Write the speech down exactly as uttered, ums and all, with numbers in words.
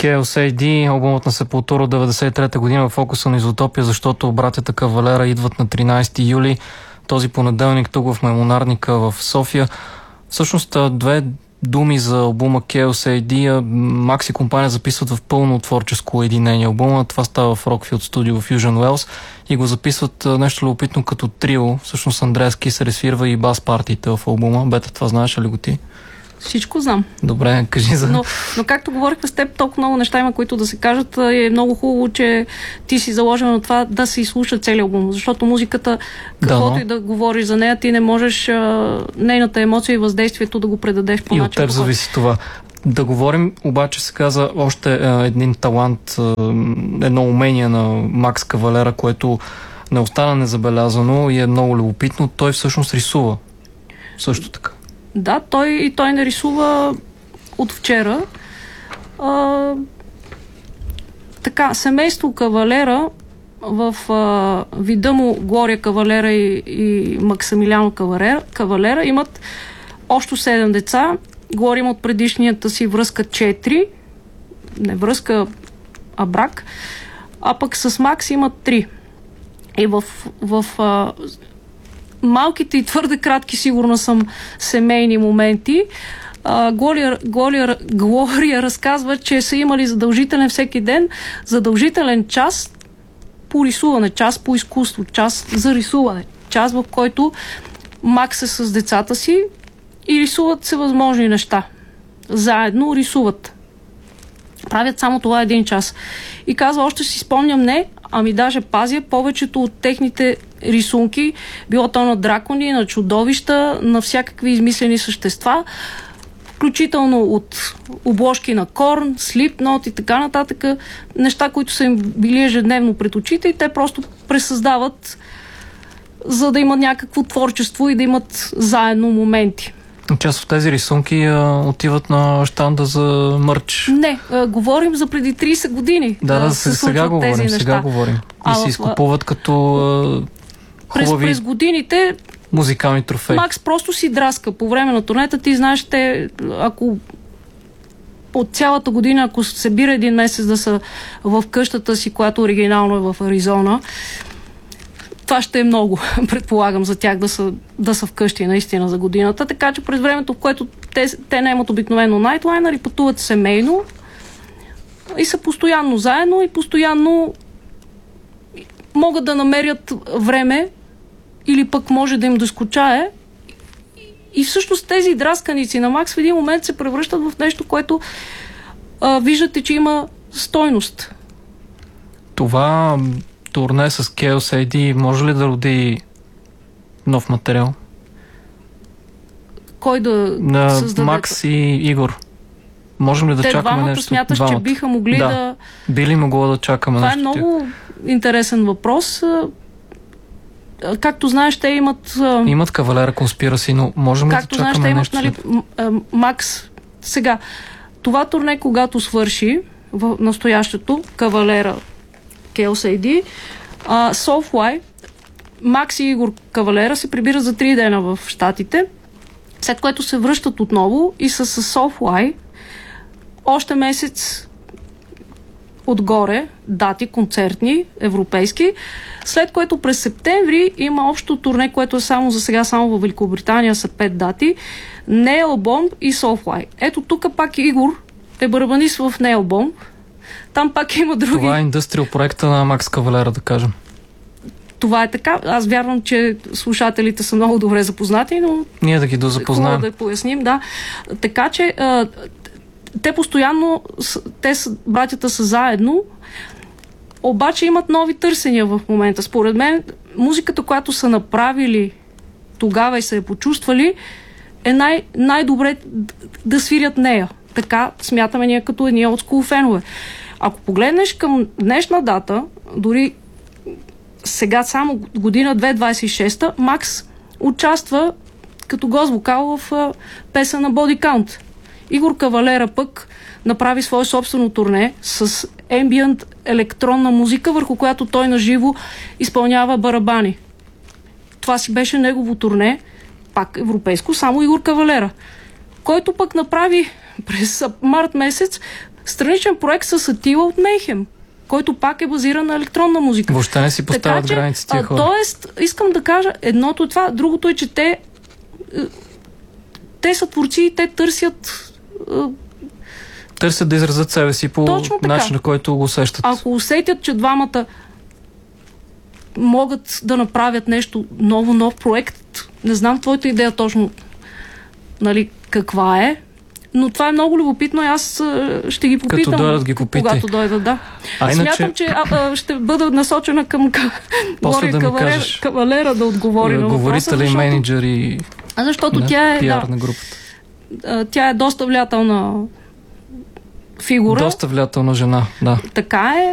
Кей Ел Ей Ди, албумът на Сепултура от деветдесет и трета година в фокуса на Изотопия, защото братята Кавалера идват на тринайсети юли, този понеделник тук в Маймонарника в София. Всъщност две думи за албума Кей Ел Ей Ди. Макс и компания записват в пълно творческо единение албума. Това става в Рокфилд студио в Южен Уелс и го записват нещо любопитно като трио. Всъщност Андреас Кисер свирва и бас партиите в албума. Бета, това знаеш ли го ти? Всичко знам. Добре, кажи за... Но, но както говорихме с теб, толкова много неща има, които да се кажат. Е много хубаво, че ти си заложен на това да се изслуша целият албум. Защото музиката, каквото да, но... и да говориш за нея, ти не можеш а, нейната емоция и въздействието да го предадеш по начин. И от теб зависи това. Да говорим обаче сега за още а, един талант, а, едно умение на Макс Кавалера, което не остана незабелязано и е много любопитно. Той всъщност рисува. Също така. Да, той и той не рисува от вчера. А, така, семейство Кавалера в а, вида му Глория Кавалера и, и Максимилиано Кавалера, Кавалера имат общо седем деца. Говорим от предишнията си връзка четири. Не връзка, а брак. А пък с Макс имат три. И в... в а, малките и твърде кратки, сигурно съм, семейни моменти. А, Глория, Глория, Глория разказва, че са имали задължителен всеки ден, задължителен час по рисуване, час по изкуство, час за рисуване. Час, в който Макс е с децата си и рисуват всевъзможни неща. Заедно рисуват. Правят само това един час. И казва, още си спомням, не, ами даже пазя повечето от техните рисунки, било то на дракони, на чудовища, на всякакви измислени същества, включително от обложки на Корн, Слипнот и така нататък, неща, които са им били ежедневно пред очите и те просто пресъздават, за да имат някакво творчество и да имат заедно моменти. Част от тези рисунки а, отиват на щанда за мърч. Не, а, говорим за преди трийсет години. Да, да, се сега говорим, тези сега неща. говорим. И а се в, изкупуват като а, хубави през, през годините музикални трофеи. Макс просто си драска. По време на турнета ти знаеш, те, ако от цялата година, ако се събира един месец да са в къщата си, която оригинално е в Аризона, това ще е много, предполагам, за тях да са, да са вкъщи наистина за годината. Така че през времето, в което те, те наемат обикновено найтлайнер и пътуват семейно и са постоянно заедно и постоянно могат да намерят време или пък може да им доскучае. И всъщност тези драсканици на Макс в един момент се превръщат в нещо, което а, виждате, че има стойност. Това турне с Кей Ел Ей Ди може ли да роди нов материал? Кой да на създаде? Макс и Игор. Можем ли да Те чакаме двамата нещо? смяташ, двамата. че биха могли да... да... Би ли могло да чакаме Това нещо? Това е много интересен въпрос. Както знаеш, те имат... Имат Кавалера Конспираси, но можем ли да чакаме знаеш, те имат, нещо? нали, Макс, сега, това турне, когато свърши в настоящето, Кавалера Кей Ел Ей Ди, Soulfly, Макс и Игор Кавалера се прибират за три дена в Щатите, след което се връщат отново и са с Soulfly още месец отгоре, дати концертни, европейски, след което през септември има общо турне, което е само за сега, само в Великобритания са пет дати, Nail Bomb и Soulfly. Ето тук пак Игор е барабанист в Nail Bomb. Там пак има други... Това е индустриал проекта на Макс Кавалера, да кажем. Това е така. Аз вярвам, че слушателите са много добре запознати, но... Ние да ги дозапознаем. Хубаво да поясним, да. Така че а, те постоянно, те са, братята са заедно, обаче имат нови търсения в момента. Според мен, музиката, която са направили тогава и са я почувствали, е най- най-добре да свирят нея. Така смятаме ние като едни олдскул фенове. Ако погледнеш към днешна дата, дори сега само година две хиляди двадесет и шеста, Макс участва като гост вокал в а, песен на Body Count. Игор Кавалера пък направи свое собствено турне с ембиент електронна музика, върху която той наживо изпълнява барабани. Това си беше негово турне, пак европейско, само Игор Кавалера, който пък направи през март месец страничен проект с Атила от Мейхем, който пак е базиран на електронна музика. Въобще не си поставят граници тия хора. Тоест, искам да кажа, едното е това, другото е, че те те са творци и те търсят търсят да изразят себе си по начина, който го усещат. Ако усетят, че двамата могат да направят нещо ново, нов проект, не знам твоята идея точно, нали, каква е, но това е много любопитно и аз ще ги попитам. Като дойдат, ги попитай. Когато дойдат, да. А, Смятам, иначе... че а, а, ще бъда насочена към Глория да Кавалера, Кавалера да отговори на въпроса. Говорители, защото... менеджери, защото да, тя е, пиар да, на групата. Тя е доста влиятелна фигура. Доста влиятелна жена, да. Така е.